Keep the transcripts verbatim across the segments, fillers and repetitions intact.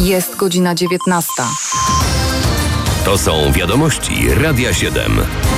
Jest godzina dziewiętnasta. To są wiadomości Radia siedem.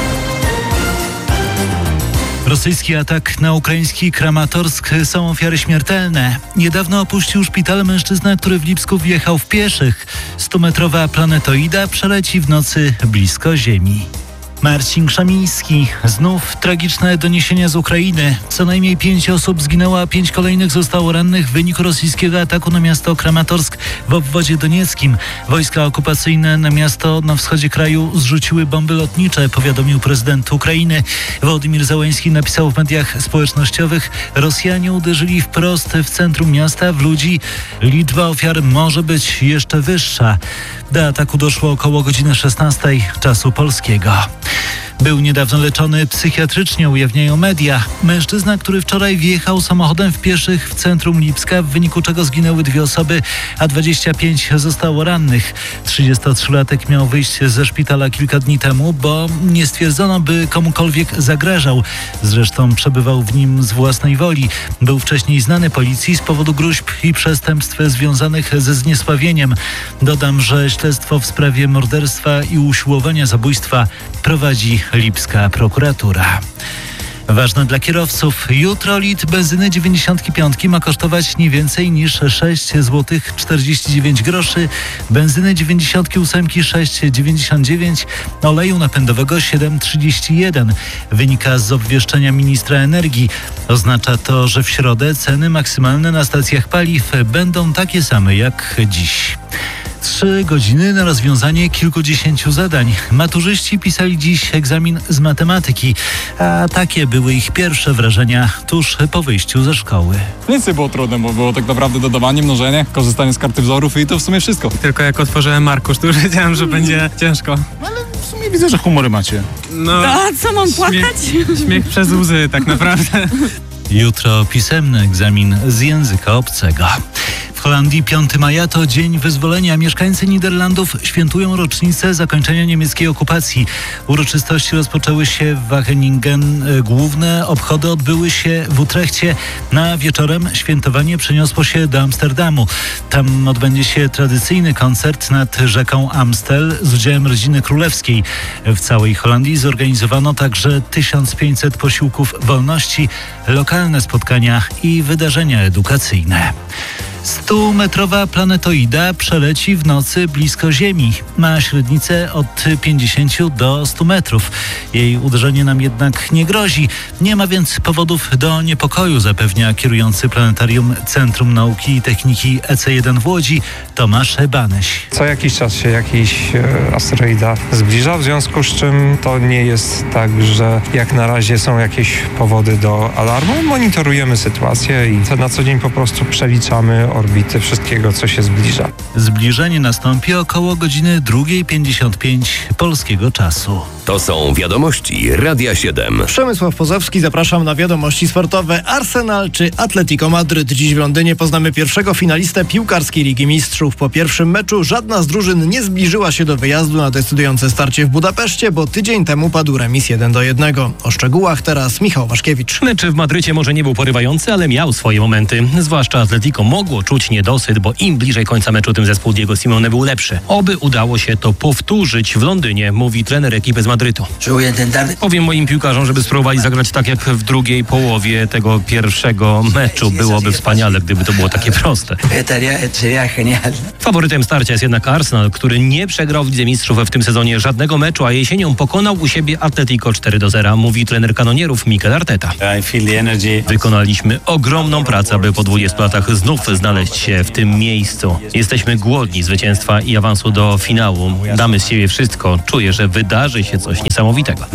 Rosyjski atak na ukraiński Kramatorsk, są ofiary śmiertelne. Niedawno opuścił szpital mężczyzna, który w Lipsku wjechał w pieszych. Stumetrowa planetoida przeleci w nocy blisko Ziemi. Marcin Krzemiński. Znów tragiczne doniesienia z Ukrainy. Co najmniej pięć osób zginęło, a pięć kolejnych zostało rannych w wyniku rosyjskiego ataku na miasto Kramatorsk w obwodzie donieckim. Wojska okupacyjne na miasto na wschodzie kraju zrzuciły bomby lotnicze, powiadomił prezydent Ukrainy. Wołodymyr Zełenski napisał w mediach społecznościowych: Rosjanie uderzyli wprost w centrum miasta, w ludzi. Liczba ofiar może być jeszcze wyższa. Do ataku doszło około godziny szesnastej czasu polskiego. Był niedawno leczony psychiatrycznie, ujawniają media. Mężczyzna, który wczoraj wjechał samochodem w pieszych w centrum Lipska, w wyniku czego zginęły dwie osoby, a dwadzieścia pięć zostało rannych. trzydziestotrzylatek miał wyjść ze szpitala kilka dni temu, bo nie stwierdzono, by komukolwiek zagrażał. Zresztą przebywał w nim z własnej woli. Był wcześniej znany policji z powodu gróźb i przestępstw związanych ze zniesławieniem. Dodam, że śledztwo w sprawie morderstwa i usiłowania zabójstwa prowadzi lipska prokuratura. Ważne dla kierowców. Jutro litr benzyny dziewięćdziesiąt pięć ma kosztować nie więcej niż sześć złotych czterdzieści dziewięć groszy, benzyny dziewięćdziesiąt osiem sześć złotych dziewięćdziesiąt dziewięć, oleju napędowego siedem trzydzieści jeden. Wynika z obwieszczenia ministra energii. Oznacza to, że w środę ceny maksymalne na stacjach paliw będą takie same jak dziś. Trzy godziny na rozwiązanie kilkudziesięciu zadań. Maturzyści pisali dziś egzamin z matematyki, a takie były ich pierwsze wrażenia tuż po wyjściu ze szkoły. Nic nie było trudne, bo było tak naprawdę dodawanie, mnożenie, korzystanie z karty wzorów i to w sumie wszystko. Tylko jak otworzyłem arkusz, to już wiedziałem, że będzie ciężko. Ale w sumie widzę, że humory macie. No, a co mam płakać? Śmiech, śmiech przez łzy tak naprawdę. Jutro pisemny egzamin z języka obcego. W Holandii piątego maja to dzień wyzwolenia. Mieszkańcy Niderlandów świętują rocznicę zakończenia niemieckiej okupacji. Uroczystości rozpoczęły się w Wageningen. Główne obchody odbyły się w Utrechcie. Na wieczorem świętowanie przeniosło się do Amsterdamu. Tam odbędzie się tradycyjny koncert nad rzeką Amstel z udziałem rodziny królewskiej. W całej Holandii zorganizowano także tysiąc pięćset posiłków wolności, lokalne spotkania i wydarzenia edukacyjne. Stumetrowa planetoida przeleci w nocy blisko Ziemi. Ma średnicę od pięćdziesięciu do stu metrów. Jej uderzenie nam jednak nie grozi. Nie ma więc powodów do niepokoju, zapewnia kierujący planetarium Centrum Nauki i Techniki E C jeden w Łodzi Tomasz Banyś. Co jakiś czas się jakiś e, asteroida zbliża, w związku z czym to nie jest tak, że jak na razie są jakieś powody do alarmu. Monitorujemy sytuację i to na co dzień po prostu przeliczamy orbity wszystkiego, co się zbliża. Zbliżenie nastąpi około godziny drugiej pięćdziesiąt pięć polskiego czasu. To są wiadomości Radia siedem. Przemysław Pozowski, zapraszam na wiadomości sportowe. Arsenal czy Atletico Madryt? Dziś w Londynie poznamy pierwszego finalistę piłkarskiej Ligi Mistrzów. Po pierwszym meczu żadna z drużyn nie zbliżyła się do wyjazdu na decydujące starcie w Budapeszcie, bo tydzień temu padł remis jeden do jednego. O szczegółach teraz Michał Waszkiewicz. Mecz w Madrycie może nie był porywający, ale miał swoje momenty. Zwłaszcza Atletico mogło czuć niedosyt, bo im bliżej końca meczu, tym zespół Diego Simeone był lepszy. Oby udało się to powtórzyć w Londynie, mówi trener ekipy z Madrytu. Powiem moim piłkarzom, żeby spróbowali zagrać tak jak w drugiej połowie tego pierwszego meczu. Byłoby wspaniale, gdyby to było takie proste. Faworytem starcia jest jednak Arsenal, który nie przegrał w Lidze Mistrzów w tym sezonie żadnego meczu, a jesienią pokonał u siebie Atletico cztery do zera, mówi trener kanonierów Mikel Arteta. Wykonaliśmy ogromną pracę, aby po dwudziestu latach znów znaleźć się w tym miejscu. Jesteśmy głodni zwycięstwa i awansu do finału. Damy z siebie wszystko. Czuję, że wydarzy się coś niesamowitego.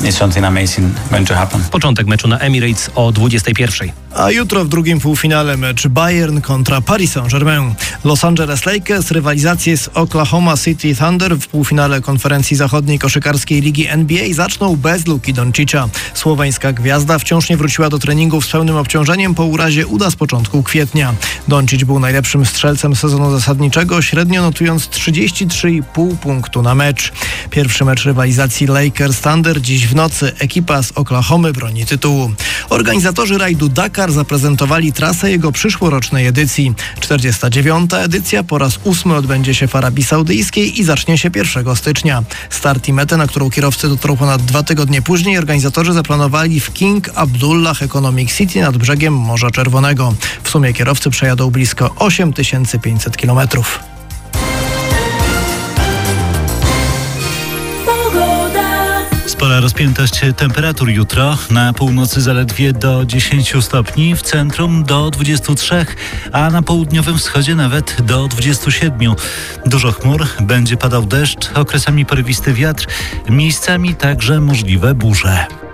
Początek meczu na Emirates o dwudziestej pierwszej. A jutro w drugim półfinale mecz Bayern kontra Paris Saint-Germain. Los Angeles Lakers rywalizację z Oklahoma City Thunder w półfinale konferencji zachodniej koszykarskiej Ligi N B A zaczną bez Luki Doncicza. Słoweńska gwiazda wciąż nie wróciła do treningów z pełnym obciążeniem po urazie uda z początku kwietnia. Doncic był najlepszym strzelcem sezonu zasadniczego, średnio notując trzydzieści trzy i pół punktu na mecz. Pierwszy mecz rywalizacji Lakers Thunder dziś w nocy. Ekipa z Oklahomy broni tytułu. Organizatorzy rajdu Dakar zaprezentowali trasę jego przyszłorocznej edycji. czterdziesta dziewiąta edycja po raz ósmy ósmy odbędzie się w Arabii Saudyjskiej i zacznie się pierwszego stycznia. Start i metę, na którą kierowcy dotrą ponad dwa tygodnie później, organizatorzy zaplanowali w King Abdullah Economic City nad brzegiem Morza Czerwonego. W sumie kierowcy przejadą blisko osiem tysięcy pięćset kilometrów. Spora rozpiętość temperatur jutro. Na północy zaledwie do dziesięciu stopni, w centrum do dwudziestu trzech, a na południowym wschodzie nawet do dwudziestu siedmiu. Dużo chmur, będzie padał deszcz, okresami porywisty wiatr, miejscami także możliwe burze.